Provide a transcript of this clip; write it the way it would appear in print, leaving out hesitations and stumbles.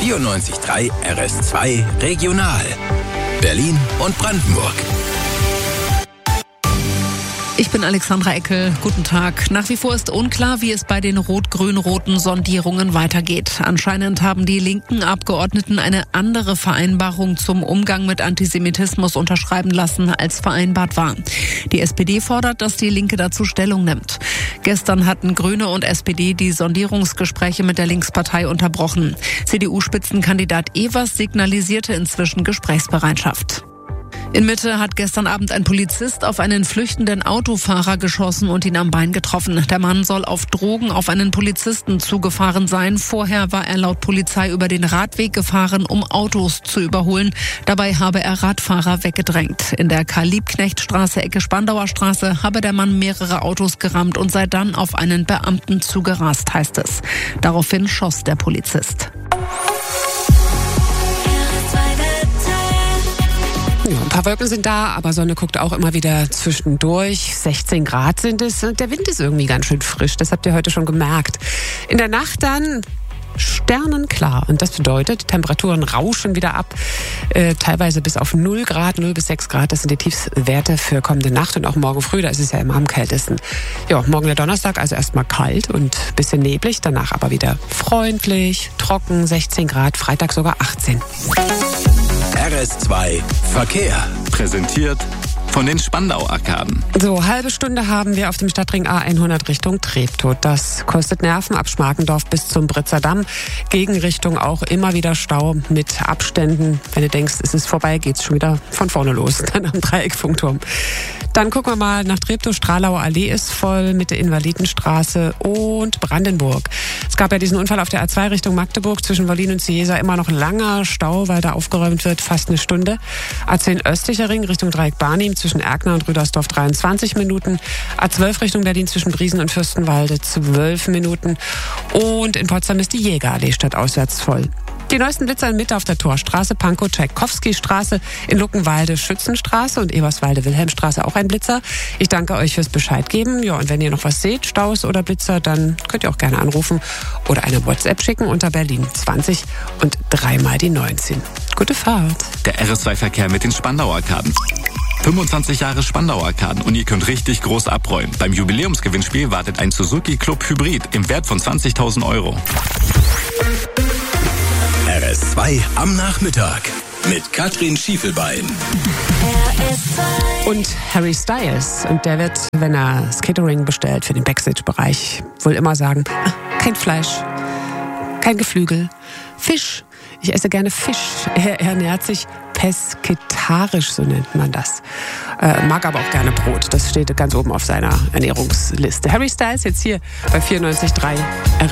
94.3 RS2 Regional. Berlin und Brandenburg. Ich bin Alexandra Eckel. Guten Tag. Nach wie vor ist unklar, wie es bei den rot-grün-roten Sondierungen weitergeht. Anscheinend haben die linken Abgeordneten eine andere Vereinbarung zum Umgang mit Antisemitismus unterschreiben lassen, als vereinbart war. Die SPD fordert, dass die Linke dazu Stellung nimmt. Gestern hatten Grüne und SPD die Sondierungsgespräche mit der Linkspartei unterbrochen. CDU-Spitzenkandidat Evers signalisierte inzwischen Gesprächsbereitschaft. In Mitte hat gestern Abend ein Polizist auf einen flüchtenden Autofahrer geschossen und ihn am Bein getroffen. Der Mann soll auf Drogen auf einen Polizisten zugefahren sein. Vorher war er laut Polizei über den Radweg gefahren, um Autos zu überholen. Dabei habe er Radfahrer weggedrängt. In der Karl-Liebknecht-Straße, Ecke Spandauer Straße, habe der Mann mehrere Autos gerammt und sei dann auf einen Beamten zugerast, heißt es. Daraufhin schoss der Polizist. Ja, ein paar Wolken sind da, aber Sonne guckt auch immer wieder zwischendurch. 16 Grad sind es und der Wind ist irgendwie ganz schön frisch. Das habt ihr heute schon gemerkt. In der Nacht dann sternenklar. Und das bedeutet, die Temperaturen rauschen wieder ab. Teilweise bis auf 0 Grad, 0 bis 6 Grad. Das sind die Tiefstwerte für kommende Nacht und auch morgen früh. Da ist es ja immer am kältesten. Ja, morgen der Donnerstag, also erstmal kalt und ein bisschen neblig. Danach aber wieder freundlich, trocken, 16 Grad. Freitag sogar 18. RS2 Verkehr. Präsentiert von den Spandau-Arkaden. So, halbe Stunde haben wir auf dem Stadtring A100 Richtung Treptow. Das kostet Nerven ab Schmarkendorf bis zum Britzer Damm. Gegenrichtung auch immer wieder Stau mit Abständen. Wenn du denkst, es ist vorbei, geht's schon wieder von vorne los. Dann am Dreieckfunkturm. Dann gucken wir mal nach Treptow. Stralauer Allee ist voll mit der Invalidenstraße und Brandenburg. Es gab ja diesen Unfall auf der A2 Richtung Magdeburg zwischen Wollin und Ciesa. Immer noch langer Stau, weil da aufgeräumt wird, fast eine Stunde. A10 östlicher Ring Richtung Dreieck Barnim zwischen Erkner und Rüdersdorf 23 Minuten. A12 Richtung Berlin zwischen Briesen und Fürstenwalde 12 Minuten. Und in Potsdam ist die Jägerallee stadtauswärts voll. Die neuesten Blitzer in Mitte auf der Torstraße, Pankow-Tschaikowski-Straße, in Luckenwalde Schützenstraße und Eberswalde-Wilhelmstraße auch ein Blitzer. Ich danke euch fürs Bescheid geben. Ja, und wenn ihr noch was seht, Staus oder Blitzer, dann könnt ihr auch gerne anrufen oder eine WhatsApp schicken unter Berlin 20 und 3 mal die 19. Gute Fahrt. Der RS2-Verkehr mit den Spandau-Arkaden. 25 Jahre Spandau-Arkaden und ihr könnt richtig groß abräumen. Beim Jubiläumsgewinnspiel wartet ein Suzuki Club Hybrid im Wert von 20.000 €. RS2 am Nachmittag mit Katrin Schiefelbein. Und Harry Styles. Und der wird, wenn er das Catering bestellt für den Backstage-Bereich, wohl immer sagen, kein Fleisch, kein Geflügel, Fisch. Ich esse gerne Fisch. Er ernährt sich pesketarisch, so nennt man das. Mag aber auch gerne Brot. Das steht ganz oben auf seiner Ernährungsliste. Harry Styles jetzt hier bei 94.3 RS.